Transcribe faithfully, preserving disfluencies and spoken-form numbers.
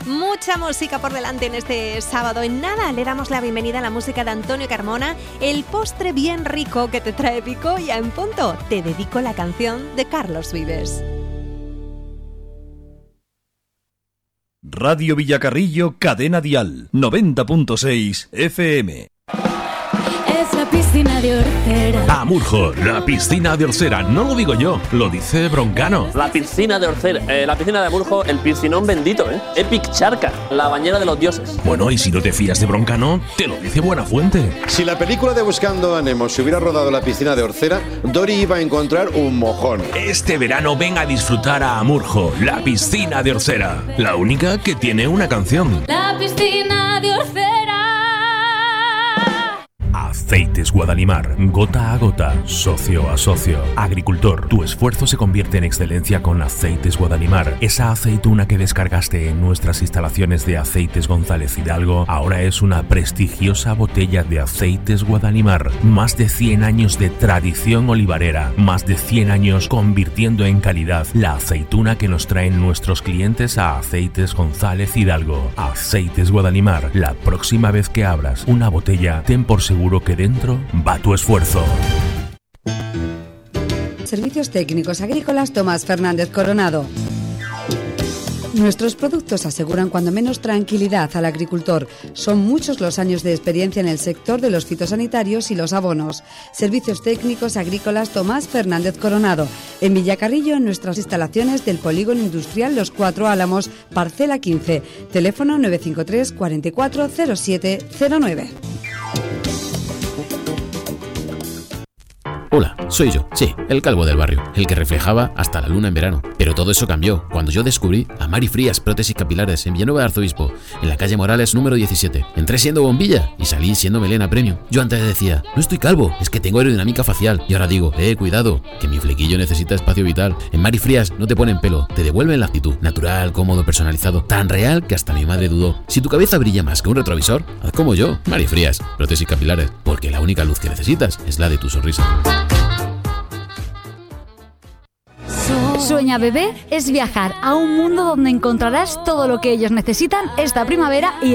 Mucha música por delante en este sábado. En nada le damos la bienvenida a la música de Antonio Carmona, el postre bien rico que te trae Pico, y en punto te dedico la canción de Carlos Vives. Radio Villacarrillo, Cadena Dial, noventa punto seis F M. Es la piscina de Orcera. Amurjo, la piscina de Orcera. No lo digo yo, lo dice Broncano. La piscina de Orcera, eh, la piscina de Amurjo, el piscinón bendito, ¿eh? Epic Charca, la bañera de los dioses. Bueno, y si no te fías de Broncano, te lo dice Buenafuente. Si la película de Buscando a Nemo se hubiera rodado en la piscina de Orcera, Dory iba a encontrar un mojón. Este verano ven a disfrutar a Amurjo, la piscina de Orcera. La única que tiene una canción. La piscina de Orcera. Aceites Guadalimar, gota a gota, socio a socio. Agricultor, tu esfuerzo se convierte en excelencia con Aceites Guadalimar. Esa aceituna que descargaste en nuestras instalaciones de Aceites González Hidalgo ahora es una prestigiosa botella de Aceites Guadalimar. Más de cien años de tradición olivarera, más de cien años convirtiendo en calidad la aceituna que nos traen nuestros clientes a Aceites González Hidalgo. Aceites Guadalimar, la próxima vez que abras una botella, ten por seguro que dentro va tu esfuerzo. Servicios técnicos agrícolas Tomás Fernández Coronado. Nuestros productos aseguran cuando menos tranquilidad al agricultor. Son muchos los años de experiencia en el sector de los fitosanitarios y los abonos. Servicios técnicos agrícolas Tomás Fernández Coronado. En Villacarrillo, en nuestras instalaciones del Polígono Industrial Los Cuatro Álamos, parcela quince. Teléfono nueve cinco tres, cuatro cuatro cero siete cero nueve. Hola, soy yo, sí, el calvo del barrio, el que reflejaba hasta la luna en verano. Pero todo eso cambió cuando yo descubrí a Mari Frías Prótesis Capilares en Villanueva de Arzobispo, en la calle Morales número diecisiete. Entré siendo bombilla y salí siendo melena premium. Yo antes decía, no estoy calvo, es que tengo aerodinámica facial. Y ahora digo, eh, cuidado, que mi flequillo necesita espacio vital. En Mari Frías no te ponen pelo, te devuelven la actitud. Natural, cómodo, personalizado, tan real que hasta mi madre dudó. Si tu cabeza brilla más que un retrovisor, haz como yo, Mari Frías Prótesis Capilares, porque la única luz que necesitas es la de tu sonrisa. Sueña Bebé es viajar a un mundo donde encontrarás todo lo que ellos necesitan esta primavera y